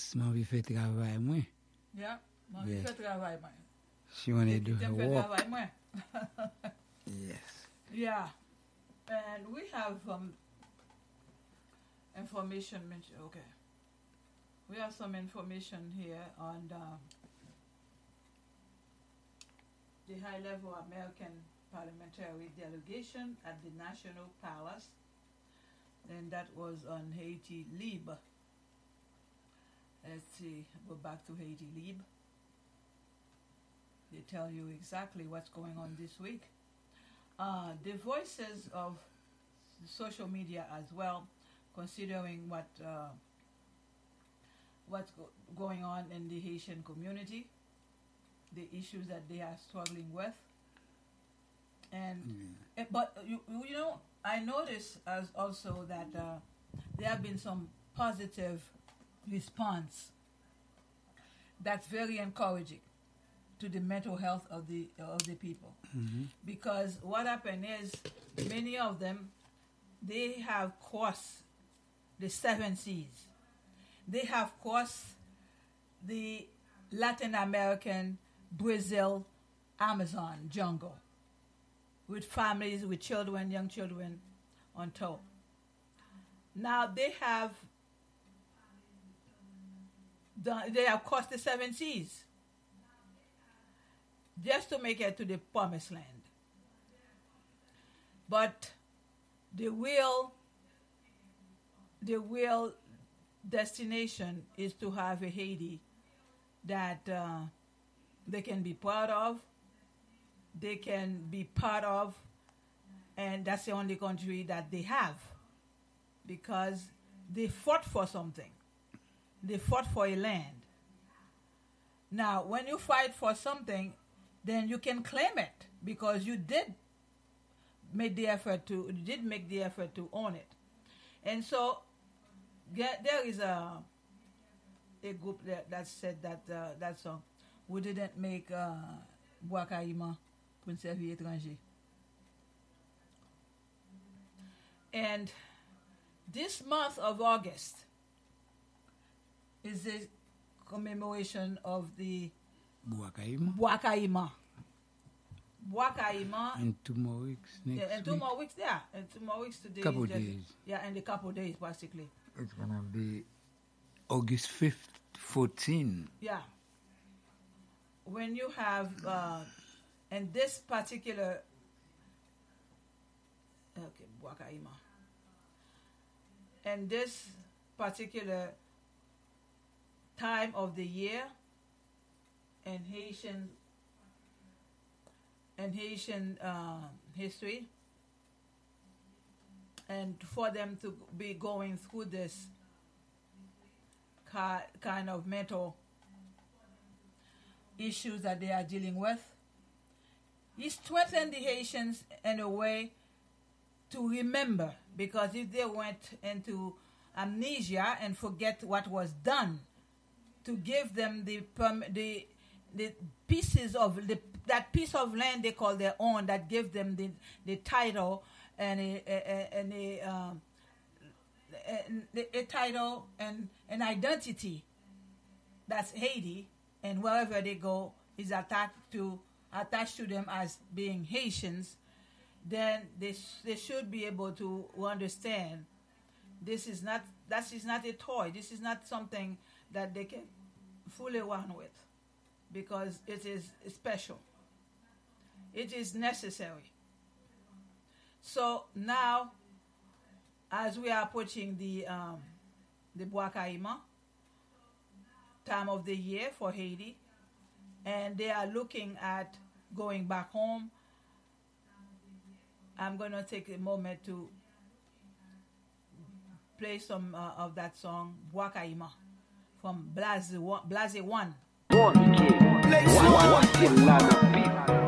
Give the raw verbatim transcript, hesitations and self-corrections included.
Yes, Mavi fait travail moi. Yeah, Mavi Yes. fait travail moi. She wanna do Tem her fait work. travail moi. Yes. Yeah, and we have um, information mention. Okay, we have some information here on um, the high-level American parliamentary delegation at the National Palace, and that was on Haiti Libre. Let's see, go back to Haiti Libre. They tell you exactly what's going on this week. Uh, the voices of social media as well, considering what uh, what's go- going on in the Haitian community, the issues that they are struggling with, and eh, but you you know I noticed as also that uh, there have been some positive response that's very encouraging to the mental health of the of the people, because what happened is many of them, they have crossed the seven seas, they have crossed the Latin American, Brazil, Amazon jungle with families, with children, young children on tow. Now they have done, they have crossed the seven seas just to make it to the promised land. But the real, the real destination is to have a Haiti that uh, they can be proud of, they can be part of, and that's the only country that they have, because they fought for something. They fought for a land. Now, when you fight for something, then you can claim it because you did make the effort to you did make the effort to own it. And so get, there is a a group that, that said that uh, that song, we didn't make uh, Bois Caïman pour une servie étranger. And this month of August is the commemoration of the Buakaima. Bois Caïman. Bois Caïman. In two more weeks. Next Yeah, in two week. more weeks, yeah. In two more weeks today. Couple is just- days. Yeah, in a couple days, basically. It's gonna be August fifth, fourteen. Yeah. When you have, uh, and this particular, okay, Bois Caïman. And this particular time of the year in Haitian and Haitian uh, history, and for them to be going through this ki- kind of mental issues that they are dealing with, he strengthened the Haitians in a way to remember, because if they went into amnesia and forget what was done, to give them the perm- the the pieces of the that piece of land they call their own, that give them the the title and a, a, a, and a, um, a, a title and an identity that's Haiti, and wherever they go is attached to attached to them as being Haitians. Then they sh- they should be able to understand this is not that is not a toy. This is not something that they can fully run with, because it is special. It is necessary. So now, as we are approaching the um, the Bois Caïman time of the year for Haiti, and they are looking at going back home, I'm going to take a moment to play some uh, of that song, Bois Caïman, from Blase One. Blase One. One kid, one, one kid, lot of people.